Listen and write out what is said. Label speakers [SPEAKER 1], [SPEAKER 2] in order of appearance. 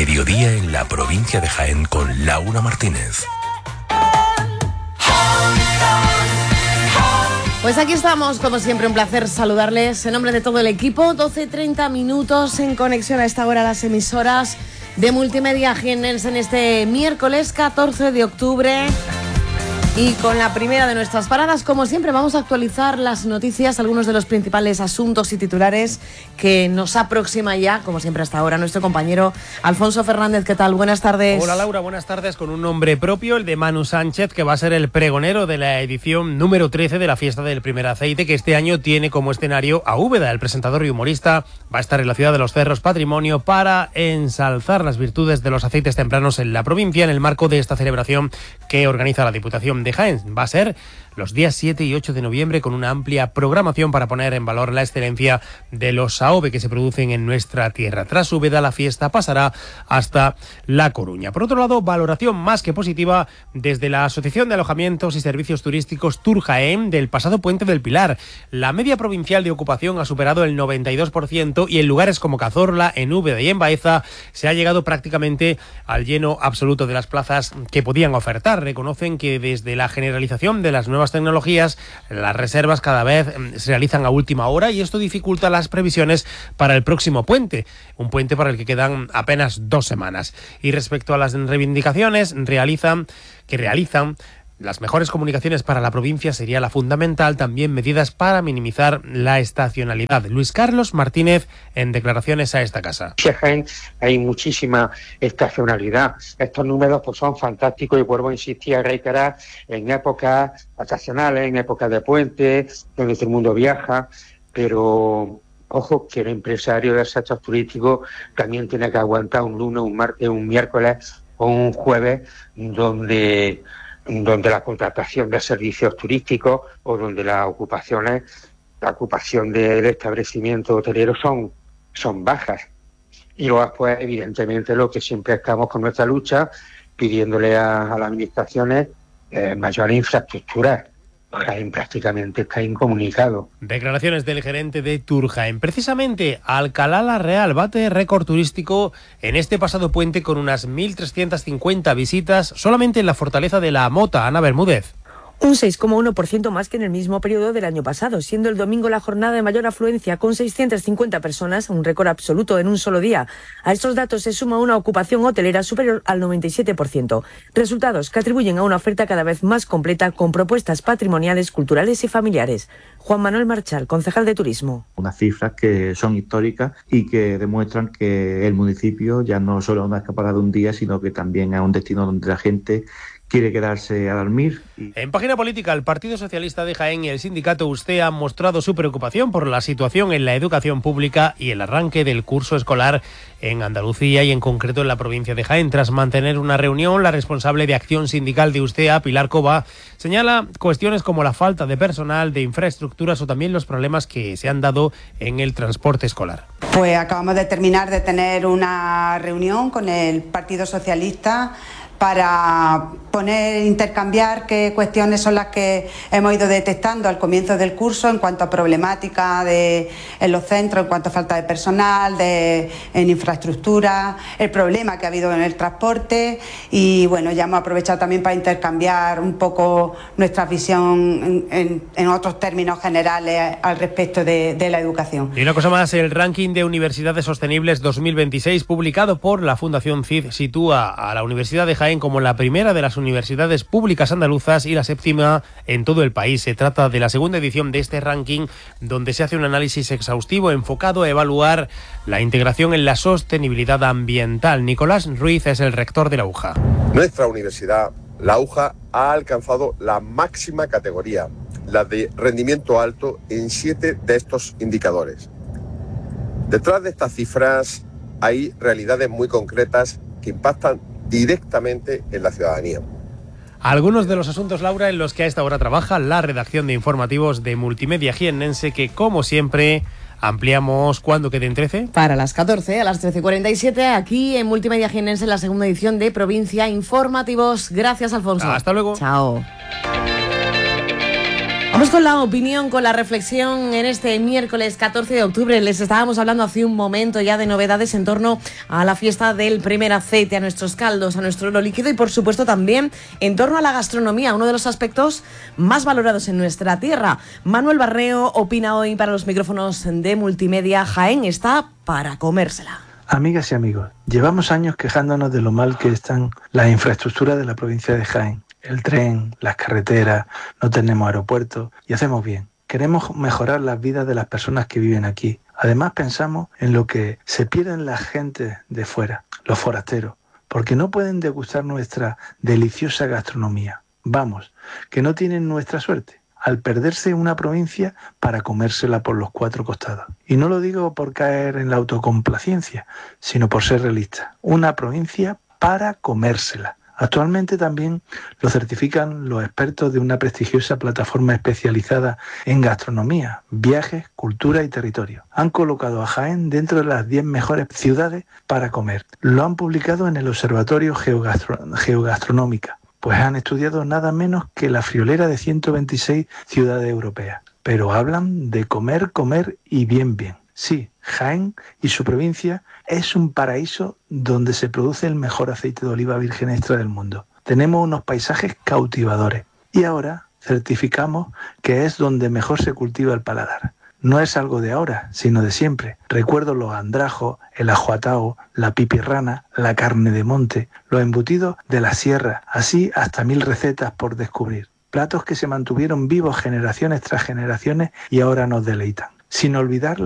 [SPEAKER 1] Mediodía en la provincia de Jaén con Laura Martínez.
[SPEAKER 2] Pues aquí estamos, como siempre, un placer saludarles en nombre de todo el equipo. 12:30 minutos en conexión a esta hora las emisoras de Multimedia Jiennense en este miércoles 14 de octubre. Y con la primera de nuestras paradas, como siempre, vamos a actualizar las noticias, algunos de los principales asuntos y titulares que nos aproxima ya, como siempre hasta ahora, nuestro compañero Alfonso Fernández. ¿Qué tal? Buenas tardes.
[SPEAKER 3] Hola Laura, buenas tardes. Con un nombre propio, el de Manu Sánchez, que va a ser el pregonero de la edición número 13 de la Fiesta del Primer Aceite, que este año tiene como escenario a Úbeda. El presentador y humorista va a estar en la ciudad de los Cerros Patrimonio para ensalzar las virtudes de los aceites tempranos en la provincia en el marco de esta celebración que organiza la Diputación de Jaén. Va a ser los días 7 y 8 de noviembre con una amplia programación para poner en valor la excelencia de los AOVE que se producen en nuestra tierra. Tras Úbeda, la fiesta pasará hasta La Coruña. Por otro lado, valoración más que positiva desde la Asociación de Alojamientos y Servicios Turísticos Tour Jaén del pasado Puente del Pilar. La media provincial de ocupación ha superado el 92% y en lugares como Cazorla, en Úbeda y en Baeza se ha llegado prácticamente al lleno absoluto de las plazas que podían ofertar. Reconocen que desde la generalización de las nuevas tecnologías, las reservas cada vez se realizan a última hora y esto dificulta las previsiones para el próximo puente, un puente para el que quedan apenas 2 semanas. Y respecto a las reivindicaciones que realizan las mejores comunicaciones para la provincia sería la fundamental, también medidas para minimizar la estacionalidad. Luis Carlos Martínez en declaraciones a esta casa.
[SPEAKER 4] En Jaén hay muchísima estacionalidad. Estos números pues son fantásticos y vuelvo a insistir, a reiterar, en épocas vacacionales, en épocas de puente, donde todo el mundo viaja, pero ojo que el empresario del sector turístico también tiene que aguantar un lunes, un martes, un miércoles o un jueves donde la contratación de servicios turísticos o donde la ocupación del establecimiento hotelero son bajas. Y luego después, evidentemente, lo que siempre estamos con nuestra lucha, pidiéndole a las administraciones mayores infraestructuras. Jaén prácticamente está incomunicado.
[SPEAKER 3] Declaraciones del gerente de Tour Jaén. Precisamente Alcalá la Real bate récord turístico en este pasado puente con unas 1.350 visitas solamente en la Fortaleza de la Mota. Ana Bermúdez.
[SPEAKER 5] Un 6,1% más que en el mismo periodo del año pasado, siendo el domingo la jornada de mayor afluencia con 650 personas, un récord absoluto en un solo día. A estos datos se suma una ocupación hotelera superior al 97%. Resultados que atribuyen a una oferta cada vez más completa con propuestas patrimoniales, culturales y familiares. Juan Manuel Marchal, concejal de Turismo.
[SPEAKER 6] Unas cifras que son históricas y que demuestran que el municipio ya no solo es una escapada de un día, sino que también es un destino donde la gente quiere quedarse a dormir.
[SPEAKER 3] En página política, el Partido Socialista de Jaén y el sindicato USTE han mostrado su preocupación por la situación en la educación pública y el arranque del curso escolar en Andalucía y en concreto en la provincia de Jaén. Tras mantener una reunión, la responsable de acción sindical de USTEA, Pilar Cova, señala cuestiones como la falta de personal, de infraestructuras o también los problemas que se han dado en el transporte escolar.
[SPEAKER 7] Pues acabamos de terminar de tener una reunión con el Partido Socialista para intercambiar qué cuestiones son las que hemos ido detectando al comienzo del curso en cuanto a problemática en los centros, en cuanto a falta de personal, en infraestructura, el problema que ha habido en el transporte y bueno, ya hemos aprovechado también para intercambiar un poco nuestra visión en otros términos generales al respecto de la educación.
[SPEAKER 3] Y una cosa más, el ranking de Universidades Sostenibles 2026 publicado por la Fundación CID sitúa a la Universidad de Jaén como la primera de las universidades públicas andaluzas y la séptima en todo el país. Se trata de la segunda edición de este ranking donde se hace un análisis exhaustivo enfocado a evaluar la integración en la sostenibilidad ambiental. Nicolás Ruiz es el rector de la UJA.
[SPEAKER 8] Nuestra universidad, la UJA, ha alcanzado la máxima categoría, la de rendimiento alto en 7 de estos indicadores. Detrás de estas cifras hay realidades muy concretas que impactan directamente en la ciudadanía.
[SPEAKER 3] Algunos de los asuntos, Laura, en los que a esta hora trabaja la redacción de informativos de Multimedia Jiennense, que como siempre ampliamos cuando queden 13.
[SPEAKER 2] Para las 14, a las 13:47, aquí en Multimedia Jiennense, la segunda edición de Provincia Informativos. Gracias, Alfonso.
[SPEAKER 3] Hasta luego.
[SPEAKER 2] Chao. Vamos con la opinión, con la reflexión en este miércoles 14 de octubre. Les estábamos hablando hace un momento ya de novedades en torno a la fiesta del primer aceite, a nuestros caldos, a nuestro oro líquido y por supuesto también en torno a la gastronomía, uno de los aspectos más valorados en nuestra tierra. Manuel Barreo opina hoy para los micrófonos de Multimedia. Jaén está para comérsela.
[SPEAKER 9] Amigas y amigos, llevamos años quejándonos de lo mal que están las infraestructuras de la provincia de Jaén. El tren, las carreteras, no tenemos aeropuertos y hacemos bien. Queremos mejorar las vidas de las personas que viven aquí. Además pensamos en lo que se pierden las gentes de fuera, los forasteros, porque no pueden degustar nuestra deliciosa gastronomía. Vamos, que no tienen nuestra suerte al perderse una provincia para comérsela por los cuatro costados. Y no lo digo por caer en la autocomplacencia, sino por ser realista. Una provincia para comérsela. Actualmente también lo certifican los expertos de una prestigiosa plataforma especializada en gastronomía, viajes, cultura y territorio. Han colocado a Jaén dentro de las 10 mejores ciudades para comer. Lo han publicado en el Observatorio Geogastronómica, pues han estudiado nada menos que la friolera de 126 ciudades europeas. Pero hablan de comer, comer y bien, bien. Sí, Jaén y su provincia es un paraíso donde se produce el mejor aceite de oliva virgen extra del mundo. Tenemos unos paisajes cautivadores y ahora certificamos que es donde mejor se cultiva el paladar. No es algo de ahora, sino de siempre. Recuerdo los andrajos, el ajuatao, la pipirrana, la carne de monte, los embutidos de la sierra, así hasta 1000 recetas por descubrir. Platos que se mantuvieron vivos generaciones tras generaciones y ahora nos deleitan. Sin olvidar